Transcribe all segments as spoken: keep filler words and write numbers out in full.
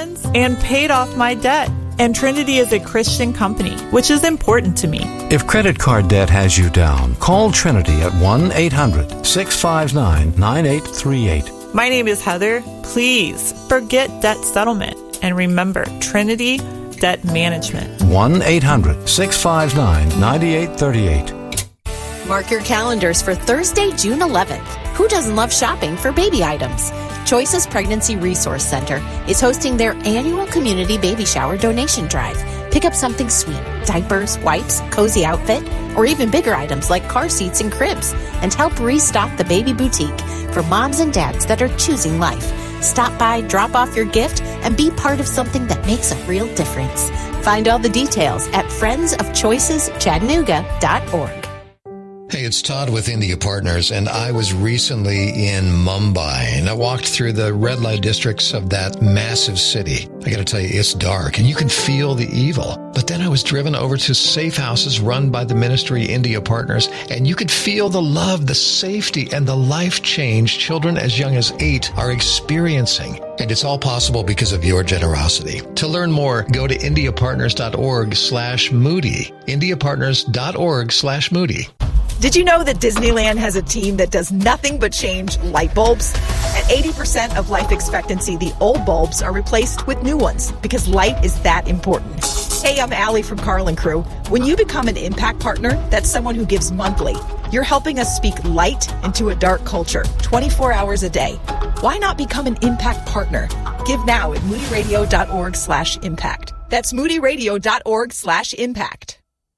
funds and paid off my debt. And Trinity is a Christian company, which is important to me. If credit card debt has you down, call Trinity at one eight hundred six five nine nine eight three eight. My name is Heather. Please forget debt settlement and remember Trinity Debt Management. one eight hundred six five nine nine eight three eight. Mark your calendars for Thursday, June eleventh. Who doesn't love shopping for baby items? Choices Pregnancy Resource Center is hosting their annual community baby shower donation drive. Pick up something sweet, diapers, wipes, cozy outfit, or even bigger items like car seats and cribs, and help restock the baby boutique for moms and dads that are choosing life. Stop by, drop off your gift, and be part of something that makes a real difference. Find all the details at friends of choices chattanooga dot org. Hey, it's Todd with India Partners, and I was recently in Mumbai, and I walked through the red light districts of that massive city. I got to tell you, it's dark, and you can feel the evil. But then I was driven over to safe houses run by the ministry India Partners, and you could feel the love, the safety, and the life change children as young as eight are experiencing. And it's all possible because of your generosity. To learn more, go to indiapartners.org slash Moody. indiapartners.org slash Moody. Did you know that Disneyland has a team that does nothing but change light bulbs? At eighty percent of life expectancy, the old bulbs are replaced with new ones because light is that important. Hey, I'm Allie from Carl and Crew. When you become an Impact Partner, that's someone who gives monthly. You're helping us speak light into a dark culture, twenty-four hours a day. Why not become an Impact Partner? Give now at moodyradio.org slash impact. That's moodyradio.org slash impact.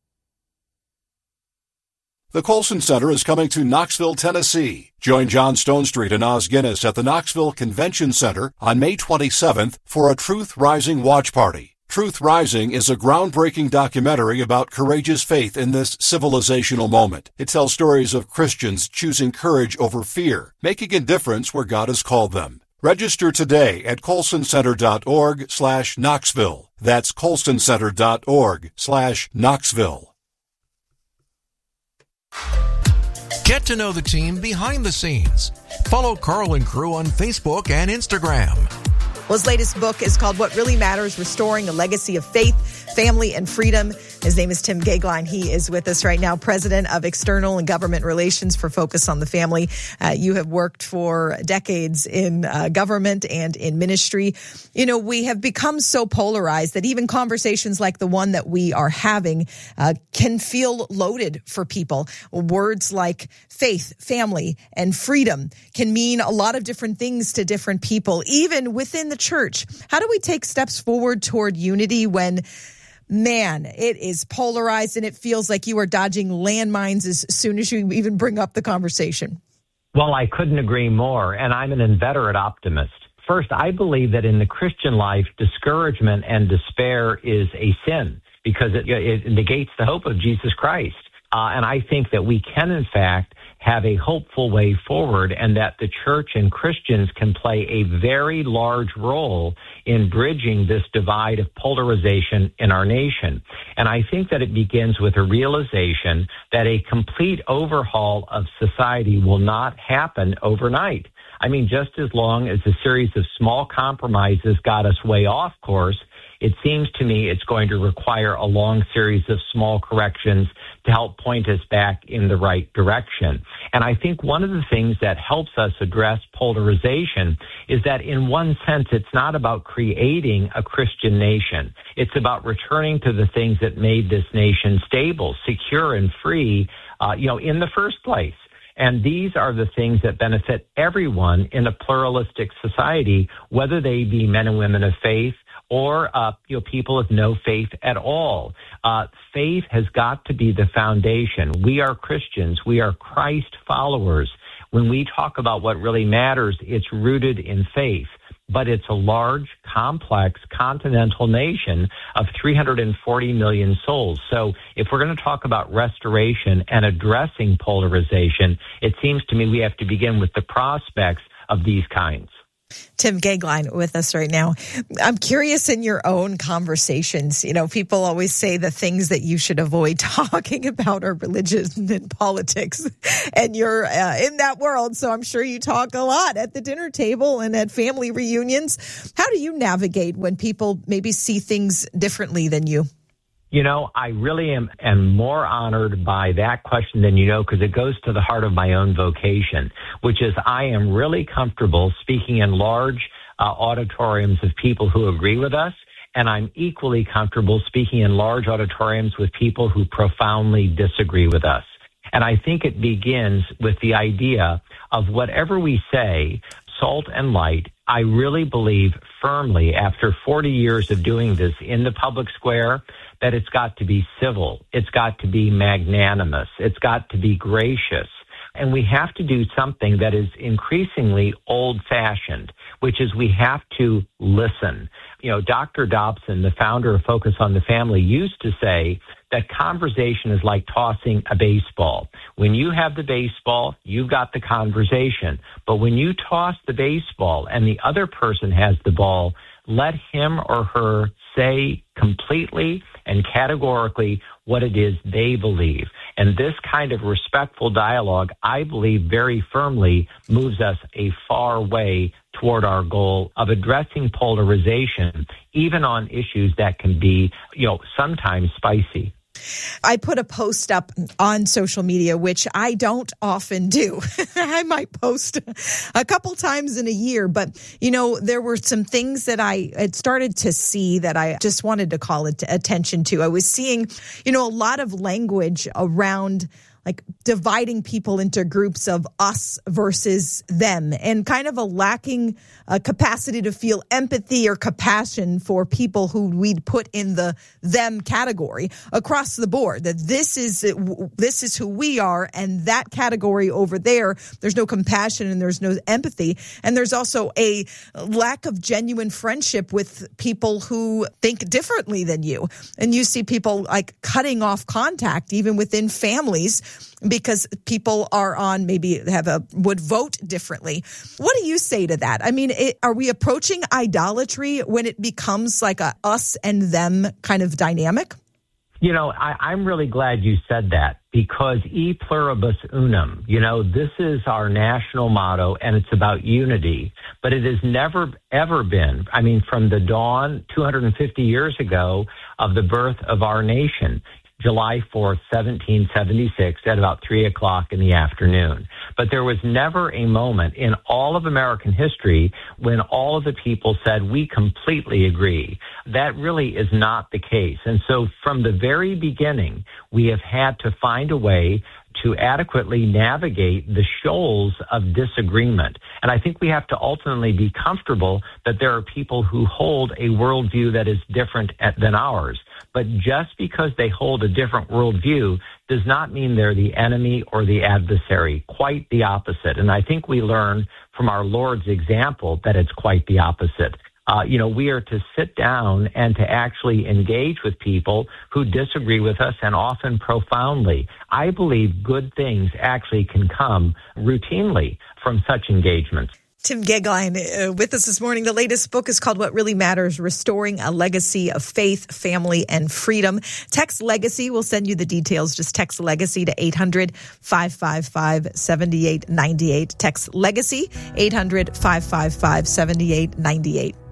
The Colson Center is coming to Knoxville, Tennessee. Join John Stonestreet and Oz Guinness at the Knoxville Convention Center on May twenty-seventh for a Truth Rising watch party. Truth Rising is a groundbreaking documentary about courageous faith in this civilizational moment. It tells stories of Christians choosing courage over fear, making a difference where God has called them. Register today at colsoncenter.org slash Knoxville. That's colsoncenter.org slash Knoxville. Get to know the team behind the scenes. Follow Carl and Crew on Facebook and Instagram. Well, his latest book is called What Really Matters, Restoring a Legacy of Faith, Family, and Freedom. His name is Tim Gagline. He is with us right now, President of External and Government Relations for Focus on the Family. Uh, you have worked for decades in uh, government and in ministry. You know, we have become so polarized that even conversations like the one that we are having uh, can feel loaded for people. Words like faith, family, and freedom can mean a lot of different things to different people, even within the church. How do we take steps forward toward unity when, man, it is polarized and it feels like you are dodging landmines as soon as you even bring up the conversation? Well, I couldn't agree more, and I'm an inveterate optimist. First, I believe that in the Christian life, discouragement and despair is a sin because it, it negates the hope of Jesus Christ. Uh, and I think that we can, in fact, have a hopeful way forward, and that the church and Christians can play a very large role in bridging this divide of polarization in our nation. And I think that it begins with a realization that a complete overhaul of society will not happen overnight. I mean, just as long as a series of small compromises got us way off course, it seems to me it's going to require a long series of small corrections to help point us back in the right direction. And I think one of the things that helps us address polarization is that in one sense, it's not about creating a Christian nation. It's about returning to the things that made this nation stable, secure, and free, uh, you know, in the first place. And these are the things that benefit everyone in a pluralistic society, whether they be men and women of faith, or uh, you know, people of no faith at all. Uh, faith has got to be the foundation. We are Christians. We are Christ followers. When we talk about what really matters, it's rooted in faith. But it's a large, complex, continental nation of three hundred forty million souls. So if we're going to talk about restoration and addressing polarization, it seems to me we have to begin with the prospects of these kinds. Tim Gaeglein with us right now. I'm curious in your own conversations, you know, people always say the things that you should avoid talking about are religion and politics. And you're uh, in that world, so I'm sure you talk a lot at the dinner table and at family reunions. How do you navigate when people maybe see things differently than you? You know, I really am, am more honored by that question than you know, because it goes to the heart of my own vocation, which is I am really comfortable speaking in large uh, auditoriums of people who agree with us, and I'm equally comfortable speaking in large auditoriums with people who profoundly disagree with us. And I think it begins with the idea of whatever we say, salt and light. I really believe firmly, after forty years of doing this in the public square, that it's got to be civil, it's got to be magnanimous, it's got to be gracious. And we have to do something that is increasingly old-fashioned, which is we have to listen. You know, Doctor Dobson, the founder of Focus on the Family, used to say that conversation is like tossing a baseball. When you have the baseball, you've got the conversation. But when you toss the baseball and the other person has the ball, let him or her say completely and categorically what it is they believe. And this kind of respectful dialogue, I believe very firmly, moves us a far way toward our goal of addressing polarization, even on issues that can be, you know, sometimes spicy. I put a post up on social media, which I don't often do. I might post a couple times in a year, but, you know, there were some things that I had started to see that I just wanted to call it attention to. I was seeing, you know, a lot of language around like dividing people into groups of us versus them, and kind of a lacking uh, capacity to feel empathy or compassion for people who we'd put in the them category across the board. That this is this is who we are, and that category over there, there's no compassion and there's no empathy. And there's also a lack of genuine friendship with people who think differently than you. And you see people like cutting off contact even within families, because people are on maybe have a would vote differently. What do you say to that? I mean, it, are we approaching idolatry when it becomes like a us and them kind of dynamic? You know, I, I'm really glad you said that, because e pluribus unum, you know, this is our national motto, and it's about unity. But it has never, ever been, I mean, from the dawn two hundred fifty years ago of the birth of our nation, July fourth, seventeen seventy-six, at about three o'clock in the afternoon. But there was never a moment in all of American history when all of the people said, we completely agree. That really is not the case. And so from the very beginning, we have had to find a way to adequately navigate the shoals of disagreement. And I think we have to ultimately be comfortable that there are people who hold a worldview that is different at, than ours. But just because they hold a different worldview does not mean they're the enemy or the adversary. Quite the opposite. And I think we learn from our Lord's example that it's quite the opposite. Uh, you know, we are to sit down and to actually engage with people who disagree with us, and often profoundly. I believe good things actually can come routinely from such engagements. Tim Gaeglein uh, with us this morning. The latest book is called What Really Matters, Restoring a Legacy of Faith, Family, and Freedom. Text Legacy. We'll send you the details. Just text Legacy to eight hundred, five five five, seven eight nine eight. Text Legacy, eight hundred, five five five, seven eight nine eight.